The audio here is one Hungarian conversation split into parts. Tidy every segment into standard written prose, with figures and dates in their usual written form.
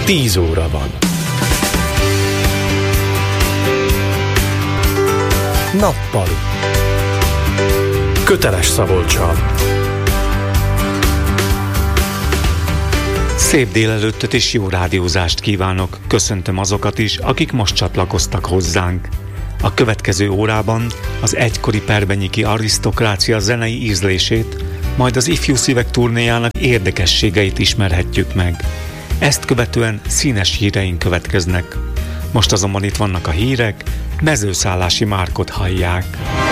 10 óra van. Nappali. Köteles Szabolccsal. Szép délelőttöt és jó rádiózást kívánok. Köszöntöm azokat is, akik most csatlakoztak hozzánk. A következő órában az egykori perbenyiki arisztokrácia zenei ízlését, majd az Ifjú Szívek turnéjának érdekességeit ismerhetjük meg. Ezt követően színes híreink következnek. Most azonban itt vannak a hírek, Mezőszállási Márkot hallják.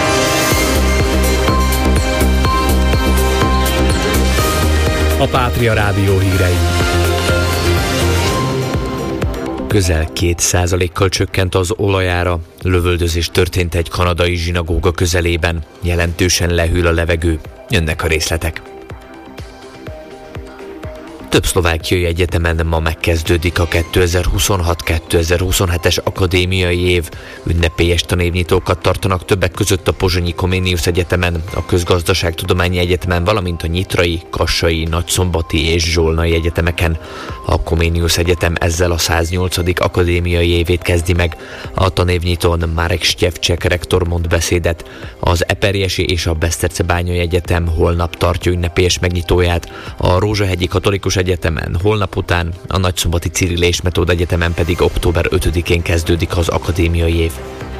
A Pátria Rádió hírei. Közel 2%-kal csökkent az olajára. Lövöldözés történt egy kanadai zsinagóga közelében. Jelentősen lehűl a levegő. Jönnek a részletek. Több szlovákiai egyetemen ma megkezdődik a 2026-2027-es akadémiai év. Ünnepélyes tanévnyitókat tartanak többek között a Pozsonyi Comenius Egyetemen, a Közgazdaságtudományi Egyetemen, valamint a Nyitrai, Kassai, Nagyszombati és Zsolnai egyetemeken. A Comenius Egyetem ezzel a 108. akadémiai évét kezdi meg. A tanévnyitón Marek Števček rektor mond beszédet. Az Eperjesi és a Besztercebányai Egyetem holnap tartja ünnepélyes megnyitóját. A Rózsahegyi Katolikus Egyetemen holnap után, a Nagyszombati Cirill és Metód Egyetemen pedig október 5-én kezdődik az akadémiai év.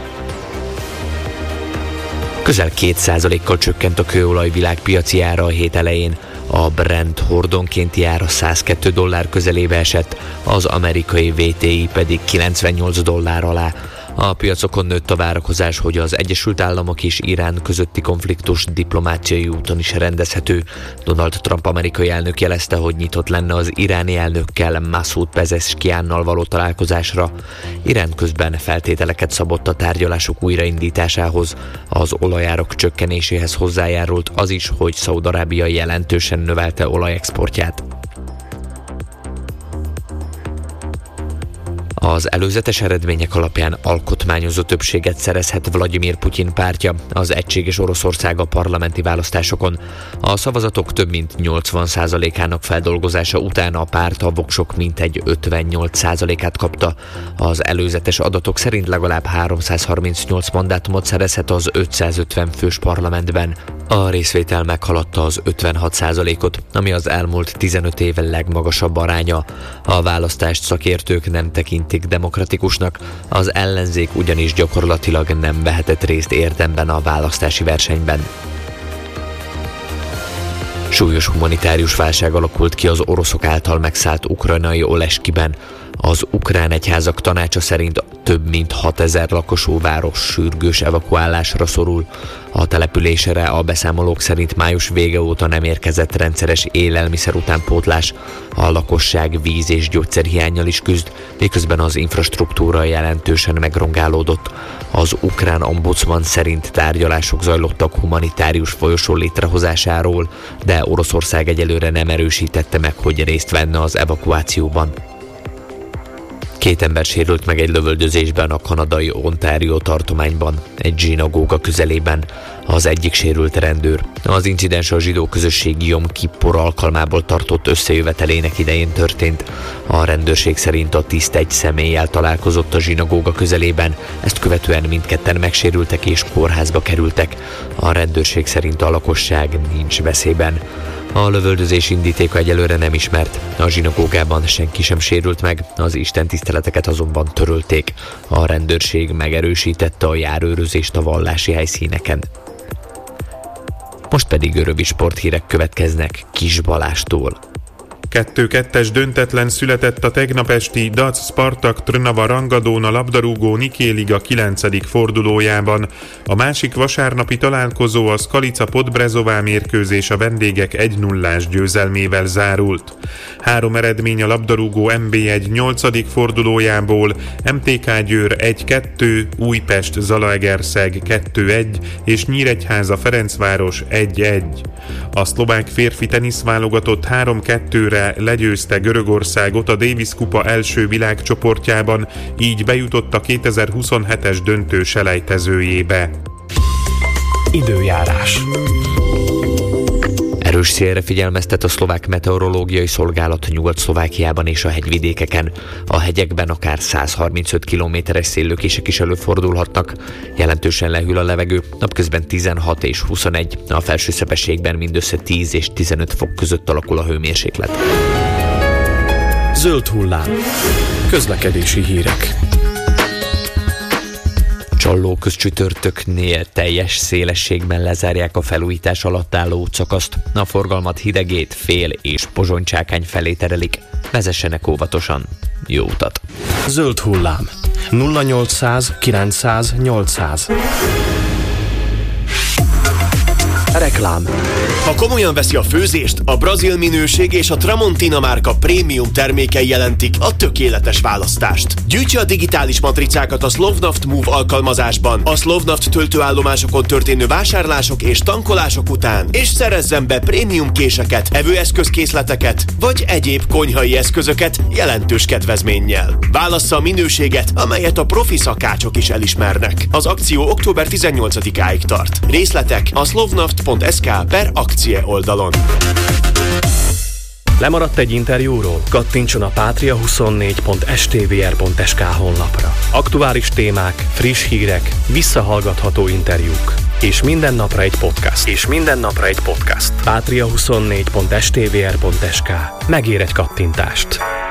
Közel 2%-kal csökkent a kőolaj világpiaci ára a hét elején. A Brent hordonkénti ára $102 közelébe esett, az amerikai WTI pedig $98 alá. A piacokon nőtt a várakozás, hogy az Egyesült Államok és Irán közötti konfliktus diplomáciai úton is rendezhető. Donald Trump amerikai elnök jelezte, hogy nyitott lenne az iráni elnökkel, Masoud Pezeshkiánnal való találkozásra. Irán közben feltételeket szabott a tárgyalások újraindításához. Az olajárak csökkenéséhez hozzájárult az is, hogy Szaúd-Arábia jelentősen növelte olajexportját. Az előzetes eredmények alapján alkotmányozó többséget szerezhet Vladimir Putyin pártja az Egységes Oroszország a parlamenti választásokon. A szavazatok több mint 80%-ának feldolgozása után a párt a voksok mintegy 58%-át kapta. Az előzetes adatok szerint legalább 338 mandátumot szerezhet az 550 fős parlamentben. A részvétel meghaladta az 56%-ot, ami az elmúlt 15 év legmagasabb aránya. A választást szakértők nem tekintik demokratikusnak, az ellenzék ugyanis gyakorlatilag nem vehetett részt érdemben a választási versenyben. Súlyos humanitárius válság alakult ki az oroszok által megszállt ukrajnai Oleskiben. Az ukrán egyházak tanácsa szerint több mint 6000 lakosú város sürgős evakuálásra szorul. A településre a beszámolók szerint május vége óta nem érkezett rendszeres élelmiszer utánpótlás. A lakosság víz- és gyógyszerhiánnyal is küzd, miközben az infrastruktúra jelentősen megrongálódott. Az ukrán ombudsman szerint tárgyalások zajlottak humanitárius folyosó létrehozásáról, de Oroszország egyelőre nem erősítette meg, hogy részt venne az evakuációban. 2 ember sérült meg egy lövöldözésben a kanadai Ontario tartományban, egy zsinagóga közelében. Az egyik sérült rendőr. Az incidens a zsidó közösség Jom Kippur alkalmából tartott összejövetelének idején történt. A rendőrség szerint a tiszt egy személlyel találkozott a zsinagóga közelében, ezt követően mindketten megsérültek és kórházba kerültek. A rendőrség szerint a lakosság nincs veszélyben. A lövöldözés indítéka egyelőre nem ismert. A zsinagógában senki sem sérült meg, az istentiszteleteket azonban törölték. A rendőrség megerősítette a járőrözést a vallási helyszíneken. Most pedig rövid sporthírek következnek Kis Balástól. 2-2-es döntetlen született a tegnap esti Dac Spartak Trnava Rangadóna labdarúgó Niké Liga 9. fordulójában. A másik vasárnapi találkozó a Skalica Podbrezová mérkőzés a vendégek 1-0-ás győzelmével zárult. 3 eredmény a labdarúgó NB1 8. fordulójából: MTK Győr 1-2, Újpest Zalaegerszeg 2-1 és Nyíregyháza Ferencváros 1-1. A szlovák férfi teniszválogatott 3-2-re legyőzte Görögországot a Davis kupa első világcsoportjában, így bejutott a 2027-es döntő selejtezőjébe. Időjárás. Erős szélre figyelmeztet a szlovák meteorológiai szolgálat Nyugat-Szlovákiában és a hegyvidékeken. A hegyekben akár 135 km/h széllökések is előfordulhatnak. Jelentősen lehűl a levegő, napközben 16 és 21, a Felső-Szepességben mindössze 10 és 15 fok között alakul a hőmérséklet. Zöld hullám. Közlekedési hírek. Csallóköz csütörtöknél teljes szélességben lezárják a felújítás alatt álló útszakaszt. A forgalmat Hidegét, Fél és Pozsony-Csákány felé terelik. Vezessenek óvatosan. Jó utat! Zöld hullám. 0800 900 800. Reklám. Ha komolyan veszi a főzést, a Brazil minőség és a Tramontina márka prémium termékei jelentik a tökéletes választást. Gyűjtse a digitális matricákat a Slovnaft Move alkalmazásban, a Slovnaft töltőállomásokon történő vásárlások és tankolások után, és szerezzen be prémium késeket, evőeszközkészleteket, vagy egyéb konyhai eszközöket jelentős kedvezménnyel. Válassza a minőséget, amelyet a profi szakácsok is elismernek. Az akció október 18-áig tart. Részletek a slovnaft.sk/akcie oldalon. Lemaradt egy interjúról? Kattintson a patria24.stvr.sk honlapra. Aktuális témák, friss hírek, visszahallgatható interjúk. És minden napra egy podcast. Patria24.stvr.sk. Megér egy kattintást.